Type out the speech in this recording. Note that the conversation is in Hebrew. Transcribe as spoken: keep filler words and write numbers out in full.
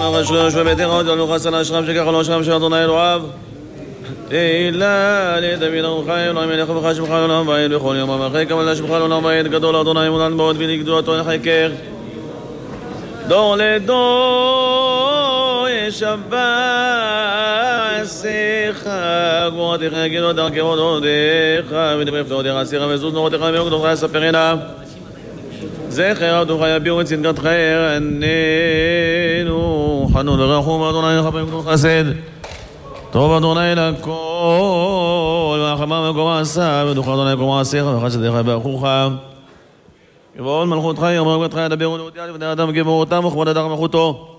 הרשוש וביתך עוד לנו חסן אשרם שככה לא אשרם של אדוני אלוהיו תהילה לדוד הרוחיים לא מלך ובך שמך לעולם ועד בכל יום המרחק אבל שמך לעולם ועד גדול אדוני מולן מאוד ולגדו אותו לחקר דור לדור ישבע שיחה גבורתך יגידו דרכי עודך ודברי פתורתך הסירה וזוז נורותך ומאוגדותך יספר אליו זכר עבדך יביאו את צדקתך עננו חנון ורחום אדוני לכפר גדול חסד טוב אדוני לכל והחמה מקום עשה ודוך אדוני מקום עשיך וחסדיך ברכוך כבוד מלכותך יאמר גדך ידבר ולהודיע לבני אדם גבורתם וכבוד אדם מלכותו